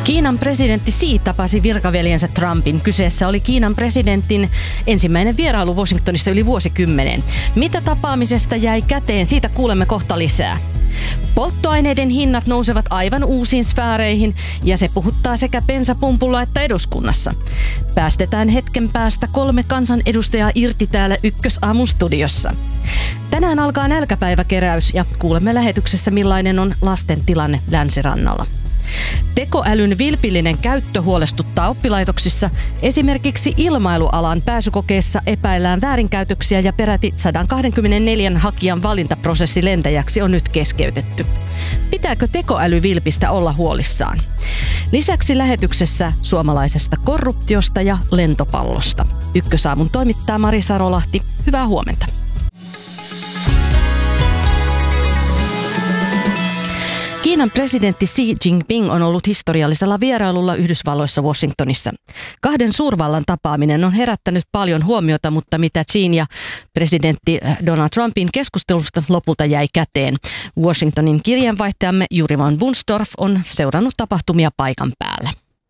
Kiinan presidentti Xi tapasi virkaveljensä Trumpin. Kyseessä oli Kiinan presidentin ensimmäinen vierailu Washingtonissa yli vuosikymmenen. Mitä tapaamisesta jäi käteen, siitä kuulemme kohta lisää. Polttoaineiden hinnat nousevat aivan uusiin sfääreihin ja se puhuttaa sekä bensapumpulla että eduskunnassa. Päästetään hetken päästä 3 kansanedustajaa irti täällä Ykkösaamun studiossa. Tänään alkaa nälkäpäiväkeräys ja kuulemme lähetyksessä millainen on lasten tilanne Länsirannalla. Tekoälyn vilpillinen käyttö huolestuttaa oppilaitoksissa. Esimerkiksi ilmailualan pääsykokeessa epäillään väärinkäytöksiä ja peräti 124 hakijan valintaprosessi lentäjäksi on nyt keskeytetty. Pitääkö tekoälyvilpistä olla huolissaan? Lisäksi lähetyksessä suomalaisesta korruptiosta ja lentopallosta. Ykkösaamun toimittaa Mari Sarolahti. Hyvää huomenta. Kiinan presidentti Xi Jinping on ollut historiallisella vierailulla Yhdysvalloissa Washingtonissa. 2 suurvallan tapaaminen on herättänyt paljon huomiota, mutta mitä Xiin ja presidentti Donald Trumpin keskustelusta lopulta jäi käteen? Washingtonin kirjeenvaihtajamme Juri von Wunstorff on seurannut tapahtumia paikan päällä.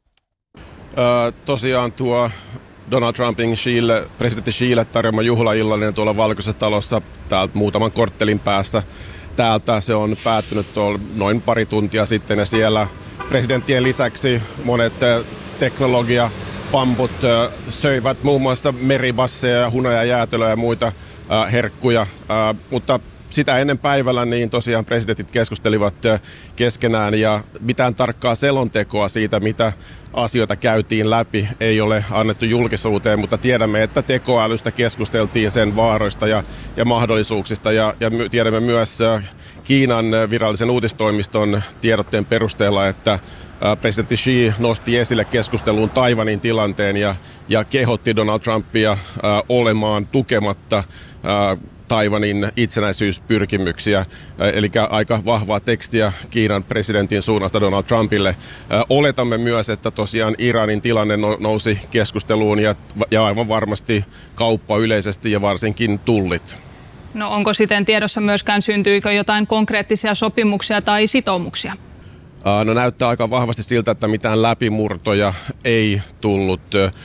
Tosiaan tuo Donald Trumpin presidentti Xille tarjoama juhlaillallinen tuolla Valkoisessa talossa täältä muutaman korttelin päässä. Täältä se on päättynyt noin pari tuntia sitten ja siellä presidenttien lisäksi monet teknologiapamput söivät muun muassa meribasseja, hunajajäätelöä ja muita herkkuja, mutta sitä ennen päivällä niin tosiaan presidentit keskustelivat keskenään ja mitään tarkkaa selontekoa siitä, mitä asioita käytiin läpi, ei ole annettu julkisuuteen, mutta tiedämme, että tekoälystä keskusteltiin sen vaaroista ja mahdollisuuksista ja tiedämme myös Kiinan virallisen uutistoimiston tiedotteen perusteella, että presidentti Xi nosti esille keskusteluun Taiwanin tilanteen ja kehotti Donald Trumpia olemaan tukematta Taiwanin itsenäisyyspyrkimyksiä, eli aika vahvaa tekstiä Kiinan presidentin suunnasta Donald Trumpille. Oletamme myös, että tosiaan Iranin tilanne nousi keskusteluun ja aivan varmasti kauppa yleisesti ja varsinkin tullit. No onko siten tiedossa myöskään, syntyykö jotain konkreettisia sopimuksia tai sitoumuksia? No näyttää aika vahvasti siltä, että mitään läpimurtoja ei tullut.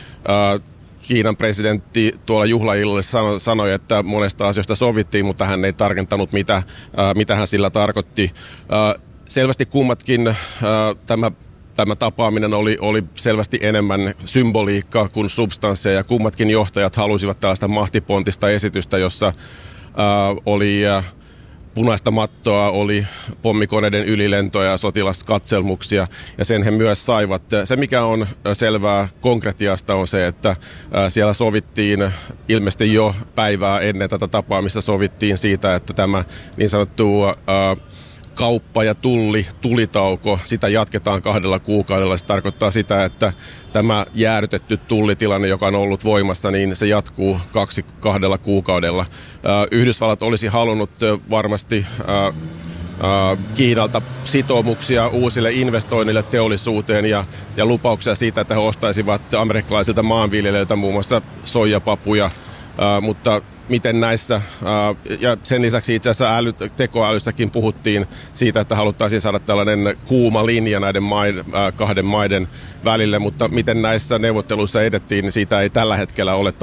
Kiinan presidentti tuolla juhlaillalla sanoi, että monesta asioista sovittiin, mutta hän ei tarkentanut, mitä hän sillä tarkoitti. Selvästi kummatkin tämä tapaaminen oli selvästi enemmän symboliikkaa kuin substanssia, ja kummatkin johtajat halusivat tällaista mahtipontista esitystä, jossa oli punaista mattoa, oli pommikoneiden ylilentoja ja sotilaskatselmuksia, ja sen he myös saivat. Se, mikä on selvää konkretiasta, on se, että siellä sovittiin ilmeisesti jo päivää ennen tätä tapaamista sovittiin siitä, että tämä niin sanottu kauppa- ja tulitauko, sitä jatketaan 2 kuukaudella. Se tarkoittaa sitä, että tämä jäädytetty tullitilanne, joka on ollut voimassa, niin se jatkuu 2 kuukaudella. Yhdysvallat olisi halunnut varmasti Kiinalta sitoumuksia uusille investoinnille teollisuuteen ja lupauksia siitä, että he ostaisivat amerikkalaisilta maanviljelijöiltä muun muassa soijapapuja, mutta miten näissä, ja sen lisäksi itse asiassa tekoälyssäkin puhuttiin siitä, että haluttaisiin saada tällainen kuuma linja näiden 2 maiden välille, mutta miten näissä neuvotteluissa edettiin, niin siitä ei tällä hetkellä ole